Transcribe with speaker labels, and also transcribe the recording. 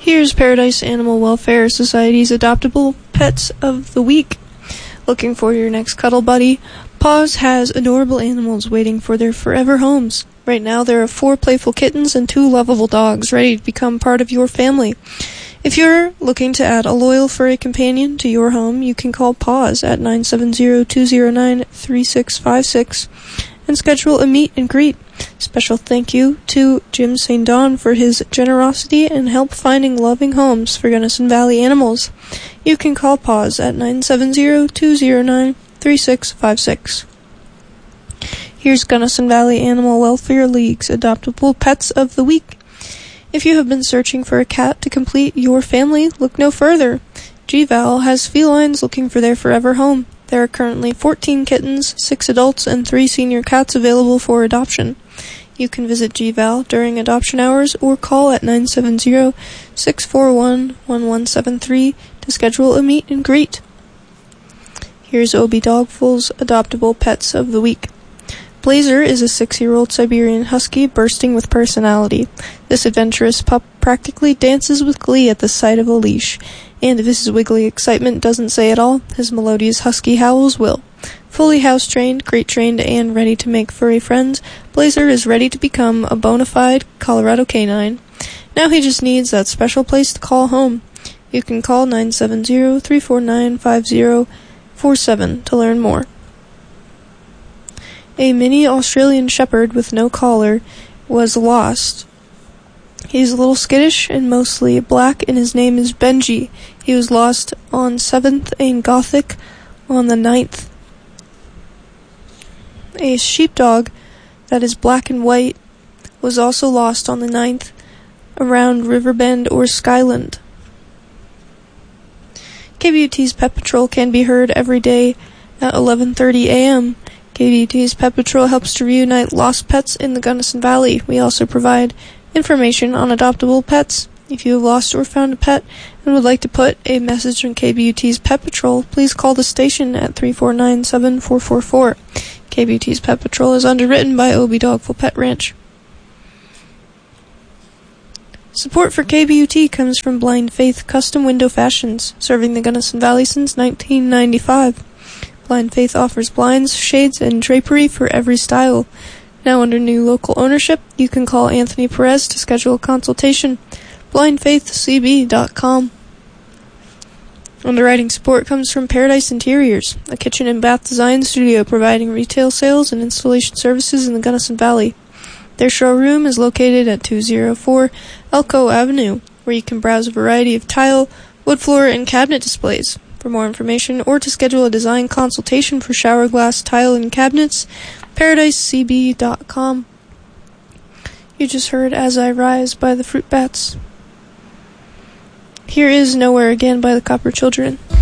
Speaker 1: Here's Paradise Animal Welfare Society's Adoptable Pets of the Week. Looking for your next cuddle buddy? Paws has adorable animals waiting for their forever homes. Right now there are 4 playful kittens and 2 lovable dogs ready to become part of your family. If you're looking to add a loyal furry companion to your home, you can call Paws at 970-209-3656 and schedule a meet and greet. Special thank you to Jim St. Don for his generosity and help finding loving homes for Gunnison Valley animals. You can call Paws at 970-209-3656. Here's Gunnison Valley Animal Welfare League's Adoptable Pets of the Week. If you have been searching for a cat to complete your family, look no further. G-Val has felines looking for their forever home. There are currently 14 kittens, 6 adults, and 3 senior cats available for adoption. You can visit G-Val during adoption hours or call at 970-641-1173 to schedule a meet and greet. Here's Obie Dogful's Adoptable Pets of the Week. Blazer is a 6-year-old Siberian Husky bursting with personality. This adventurous pup practically dances with glee at the sight of a leash, and if his wiggly excitement doesn't say it all, his melodious husky howls will. Fully house-trained, crate-trained, and ready to make furry friends, Blazer is ready to become a bona fide Colorado canine. Now he just needs that special place to call home. You can call 970-349-5047 to learn more. A mini Australian Shepherd with no collar was lost. He's a little skittish and mostly black, and his name is Benji. He was lost on 7th and Gothic on the 9th. A sheepdog that is black and white was also lost on the 9th around Riverbend or Skyland. KBUT's Pet Patrol can be heard every day at 11:30 a.m. KBUT's Pet Patrol helps to reunite lost pets in the Gunnison Valley. We also provide information on adoptable pets. If you have lost or found a pet and would like to put a message on KBUT's Pet Patrol, please call the station at 349-7444. KBUT's Pet Patrol is underwritten by Obie Dogful Pet Ranch. Support for KBUT comes from Blind Faith Custom Window Fashions, serving the Gunnison Valley since 1995. Blind Faith offers blinds, shades, and drapery for every style. Now under new local ownership, you can call Anthony Perez to schedule a consultation. BlindFaithCB.com. Underwriting support comes from Paradise Interiors, a kitchen and bath design studio providing retail sales and installation services in the Gunnison Valley. Their showroom is located at 204 Elko Avenue, where you can browse a variety of tile, wood floor, and cabinet displays. For more information or to schedule a design consultation for shower glass, tile, and cabinets, ParadiseCB.com. You just heard As I Rise by the Fruit Bats. Here is Nowhere Again by the Copper Children.